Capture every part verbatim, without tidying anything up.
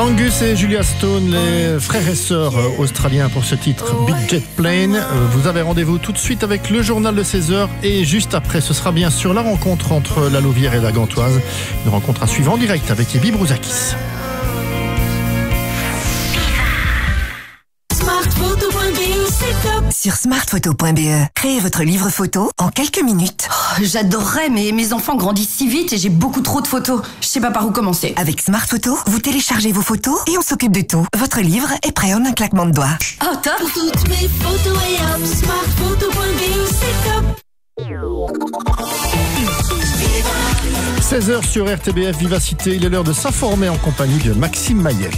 Angus et Julia Stone, les frères et sœurs australiens pour ce titre Big Jet Plane. Vous avez rendez-vous tout de suite avec le journal de seize heures et juste après, ce sera bien sûr la rencontre entre la Louvière et la Gantoise. Une rencontre à suivre en direct avec Ebi Brouzakis. Sur smartphoto point b e, créez votre livre photo en quelques minutes. Oh, j'adorerais, mais mes enfants grandissent si vite et j'ai beaucoup trop de photos. Je sais pas par où commencer. Avec Smartphoto, vous téléchargez vos photos et on s'occupe de tout. Votre livre est prêt en un claquement de doigts. Oh, top! Pour toutes mes photos et hop, smartphoto point b e, c'est top! seize heures sur R T B F Vivacité, il est l'heure de s'informer en compagnie de Maxime Maillet.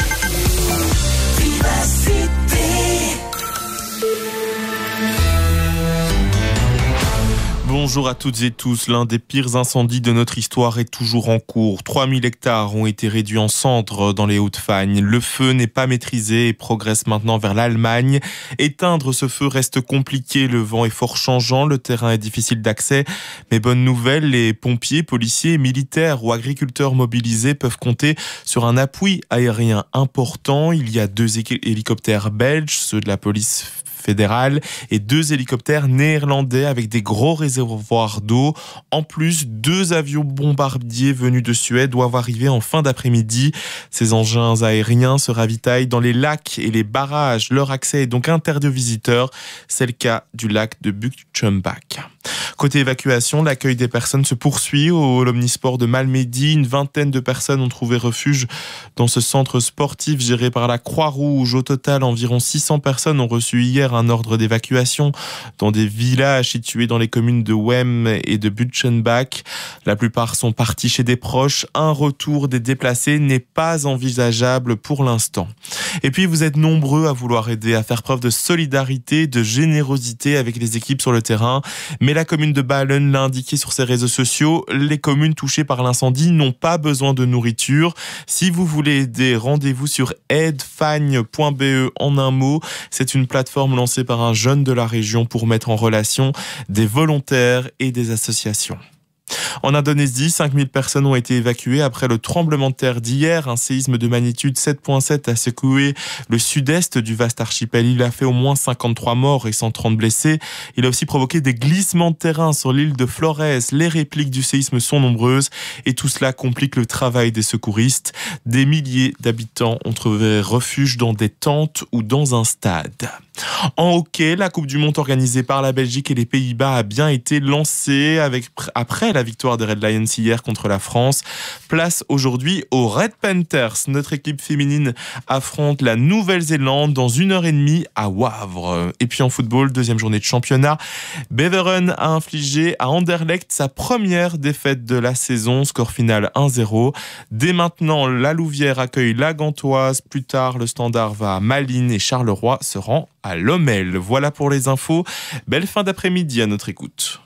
Bonjour à toutes et tous. L'un des pires incendies de notre histoire est toujours en cours. trois mille hectares ont été réduits en cendres dans les Hauts-de-Fagne. Le feu n'est pas maîtrisé et progresse maintenant vers l'Allemagne. Éteindre ce feu reste compliqué. Le vent est fort changeant. Le terrain est difficile d'accès. Mais bonne nouvelle, les pompiers, policiers, militaires ou agriculteurs mobilisés peuvent compter sur un appui aérien important. Il y a deux hélicoptères belges, ceux de la police fédérale, et deux hélicoptères néerlandais avec des gros réservoirs d'eau. En plus, deux avions bombardiers venus de Suède doivent arriver en fin d'après-midi. Ces engins aériens se ravitaillent dans les lacs et les barrages. Leur accès est donc interdit aux visiteurs. C'est le cas du lac de Buchtschenbach. Côté évacuation, l'accueil des personnes se poursuit au l'Omnisport de Malmedy. Une vingtaine de personnes ont trouvé refuge dans ce centre sportif géré par la Croix-Rouge. Au total, environ six cents personnes ont reçu hier un ordre d'évacuation dans des villages situés dans les communes de Wem et de Buchtschenbach. La plupart sont partis chez des proches. Un retour des déplacés n'est pas envisageable pour l'instant. Et puis, vous êtes nombreux à vouloir aider, à faire preuve de solidarité, de générosité avec les équipes sur le terrain. Mais la commune de Balen l'a indiqué sur ses réseaux sociaux, les communes touchées par l'incendie n'ont pas besoin de nourriture. Si vous voulez aider, rendez-vous sur aidefagne point b e en un mot. C'est une plateforme lancée par un jeune de la région pour mettre en relation des volontaires et des associations. En Indonésie, cinq mille personnes ont été évacuées après le tremblement de terre d'hier. Un séisme de magnitude sept virgule sept a secoué le sud-est du vaste archipel. Il a fait au moins cinquante-trois morts et cent trente blessés. Il a aussi provoqué des glissements de terrain sur l'île de Flores. Les répliques du séisme sont nombreuses et tout cela complique le travail des secouristes. Des milliers d'habitants ont trouvé refuge dans des tentes ou dans un stade. En hockey, la Coupe du Monde organisée par la Belgique et les Pays-Bas a bien été lancée avec, après la victoire des Red Lions hier contre la France. Place aujourd'hui aux Red Panthers. Notre équipe féminine affronte la Nouvelle-Zélande dans une heure et demie à Wavre. Et puis en football, deuxième journée de championnat, Beveren a infligé à Anderlecht sa première défaite de la saison, score final un zéro. Dès maintenant, la Louvière accueille la Gantoise. Plus tard, le Standard va à Malines et Charleroi se rend à Lommel. Voilà pour les infos. Belle fin d'après-midi à notre écoute.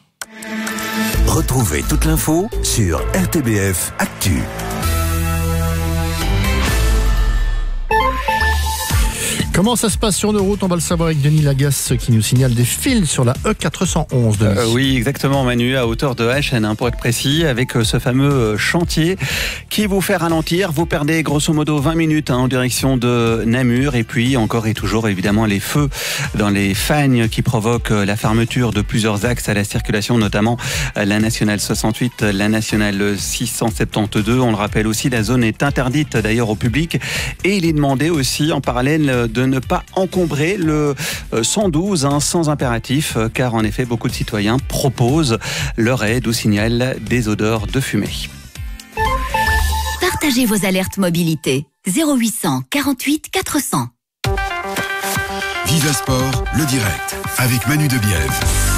Retrouvez toute l'info sur R T B F Actu. Comment ça se passe sur nos routes? On va le savoir avec Denis Lagasse qui nous signale des files sur la E quatre cent onze. Euh, oui, exactement, Manu, à hauteur de H N, hein, pour être précis, avec ce fameux chantier qui vous fait ralentir. Vous perdez grosso modo vingt minutes hein, en direction de Namur. Et puis encore et toujours, évidemment, les feux dans les Fagnes qui provoquent la fermeture de plusieurs axes à la circulation, notamment la nationale soixante-huit, la nationale six cent soixante-douze. On le rappelle aussi, la zone est interdite d'ailleurs au public. Et il est demandé aussi en parallèle de ne pas encombrer le cent douze hein, sans impératif, car en effet beaucoup de citoyens proposent leur aide ou signalent des odeurs de fumée. Partagez vos alertes mobilité zéro huit cent quarante-huit quatre cents. Viva Sport, le direct, avec Manu Debiève.